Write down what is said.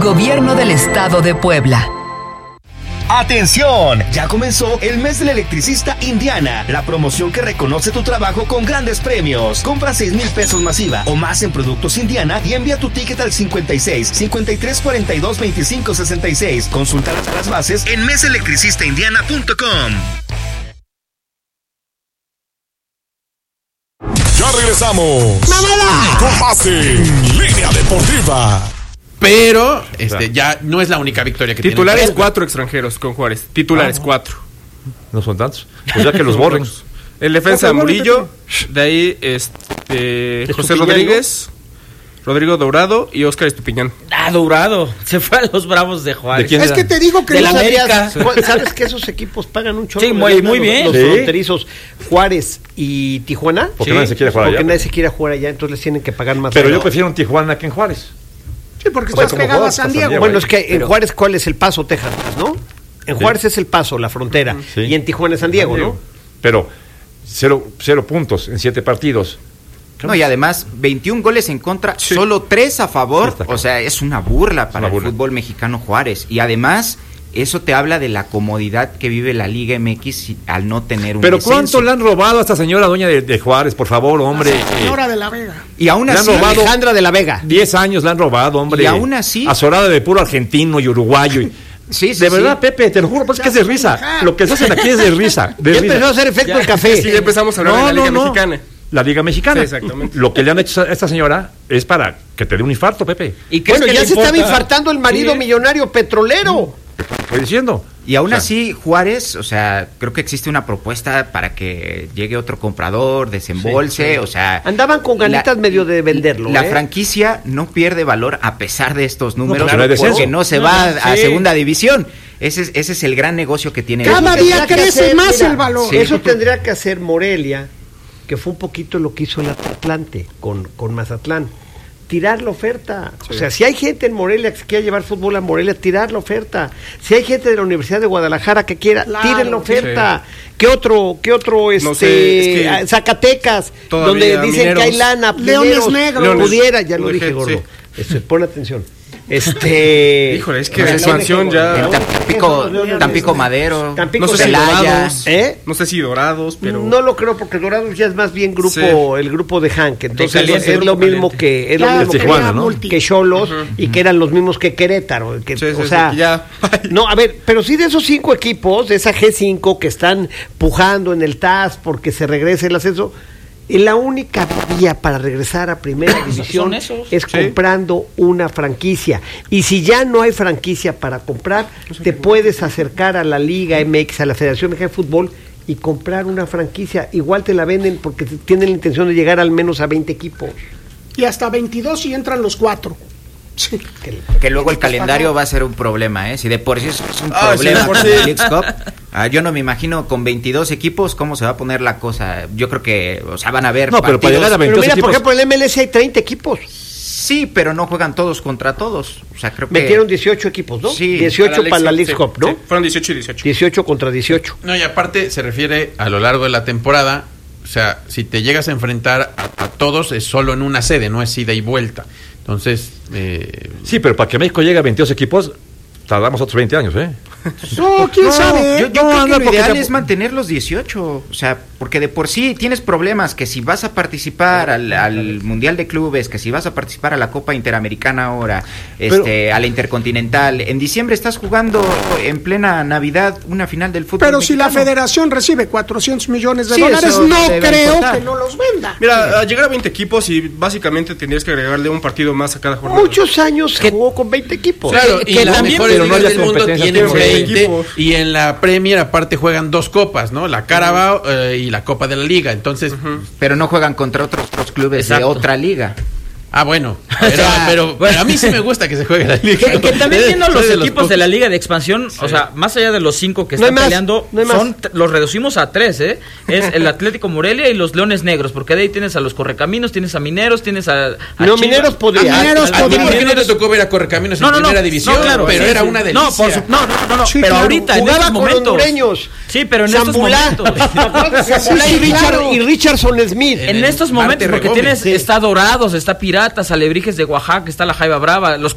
Gobierno del Estado de Puebla. ¡Atención! Ya comenzó el mes del electricista Indiana, la promoción que reconoce tu trabajo con grandes premios. Compra 6,000 pesos masiva o más en productos Indiana y envía tu ticket al 56 53 42 25 66. Consulta las bases en meselectricistaindiana.com. Ya regresamos. ¡Mamada! Con más en Línea Deportiva. Pero ya no es la única victoria que titulares tiene. 4 extranjeros con Juárez. Titulares 4. No son tantos. Pues ya que los borren. El defensa Murillo, de ahí José Rodríguez, Rodrigo Dourado y Óscar Estupiñán. Dourado. Se fue a los Bravos de Juárez. ¿De quién es era? que te digo que de no la América. ¿Sabes que esos equipos pagan un chorro? Sí, muy bien. Los ¿Sí? fronterizos Juárez y Tijuana. Porque nadie se quiere jugar allá. Porque nadie se quiere jugar allá, entonces les tienen que pagar más. Pero yo prefiero un Tijuana que en Juárez. Sí, porque estás pegado a San Diego. Bueno, es que en Juárez, ¿cuál es El Paso, Texas, no? En Juárez es El Paso, la frontera. Sí. Y en Tijuana es San Diego, ¿no? Pero 0 puntos en 7 partidos. No, y además 21 goles en contra, solo 3 a favor. O sea, es una burla para el fútbol mexicano Juárez. Y además, eso te habla de la comodidad que vive la Liga MX al no tener un Pero descenso. ¿cuánto le han robado a esta señora doña de Juárez? Por favor, hombre. La señora de la Vega. Y aún así, Alejandra de la Vega. 10 años le han robado, hombre. Y aún así, azorada de puro argentino y uruguayo. Sí, de verdad, Pepe, te lo juro, pues es que es de risa. Lo que se hacen aquí es de risa. Ya empezó a hacer efecto el café. Sí, empezamos a hablar de la Liga Mexicana. La Liga Mexicana. Sí, exactamente. Lo que le han hecho a esta señora es para que te dé un infarto, Pepe. ¿Y bueno, ya se estaba infartando el marido millonario petrolero. Estoy diciendo. Y aún así, Juárez, o sea, creo que existe una propuesta para que llegue otro comprador, desembolse, o sea... Andaban con ganitas medio de venderlo. La franquicia no pierde valor a pesar de estos números, porque porque no se va a segunda división. Ese es el gran negocio que tiene. Cada día crece más el valor. Sí. Eso tendría que hacer Morelia, que fue un poquito lo que hizo el Atlante con Mazatlán. Tirar la oferta. Sí. O sea, si hay gente en Morelia que se quiera llevar fútbol a Morelia, tirar la oferta. Si hay gente de la Universidad de Guadalajara que quiera, tiren la oferta. Sí. ¿Qué otro no sé, es que Zacatecas, donde dicen Mineros, que hay lana, Leones Negros, pudiera, ya lo dije, gordo. Pon atención. Híjole, es que la expansión ya... Tampico Madero, no sé si Dorados, no sé si Dorados, pero... No lo creo, porque Dorados ya es más bien el grupo de Hank, entonces es lo mismo que Tijuana, ¿no? Que Xolos, y que eran los mismos que Querétaro, no, a ver, pero sí de esos 5 equipos, de esa G5 que están pujando en el TAS porque se regrese el ascenso, y la única vía para regresar a primera división es comprando una franquicia. Y si ya no hay franquicia para comprar, te puedes acercar a la Liga MX, a la Federación Mexicana de Fútbol, y comprar una franquicia. Igual te la venden porque tienen la intención de llegar al menos a 20 equipos. Y hasta 22 y entran los 4. Sí. Que luego el calendario va a ser un problema, si de por sí es un problema con el Leagues Cup, yo no me imagino con 22 equipos cómo se va a poner la cosa. Yo creo que, o sea, van a haber partidos. Pero para llegar a 22 equipos, por ejemplo, en el MLS hay 30 equipos. Sí, pero no juegan todos contra todos. O sea, creo que metieron 18 equipos, ¿no? Sí, 18 para la Leagues Cup, ¿no? Sí, fueron 18 y 18. 18 contra 18. No, y aparte se refiere a lo largo de la temporada. O sea, si te llegas a enfrentar a todos es solo en una sede, no es ida y vuelta. Entonces... Sí, pero para que México llegue a 22 equipos, tardamos otros 20 años, No, quién sabe. Yo creo que lo ideal es mantener los 18. O sea, porque de por sí tienes problemas que si vas a participar al Mundial de Clubes, que si vas a participar a la Copa Interamericana ahora, a la Intercontinental, en diciembre estás jugando en plena Navidad una final del fútbol pero mexicano. Si la federación recibe 400 millones de dólares, no creo que no los venda. Mira, a llegar a 20 equipos y básicamente tendrías que agregarle un partido más a cada jornada. Muchos años jugó con 20 equipos. Claro, y las mejores ligas del mundo tienen 20, y en la Premier aparte juegan 2 copas, ¿no? La Carabao y la Copa de la Liga, entonces... Pero no juegan contra otros clubes de otra liga. Ah, bueno, pero a mí sí me gusta que se juegue la liga. Que también viendo los equipos de la Liga de Expansión, o sea, más allá de los 5 que están peleando, los reducimos a 3, Es el Atlético Morelia y los Leones Negros, porque de ahí tienes a los Correcaminos, tienes a Mineros, tienes a no, Mineros podría. ¿Por qué no te tocó ver a Correcaminos en primera división? No, claro, pero era una delicia. No, pero ahorita, en estos momentos. Sí, pero en estos momentos. Y Richardson Smith. En estos momentos, porque está Dorados, está Piratas, Alebrijes de Oaxaca, está la Jaiba Brava, los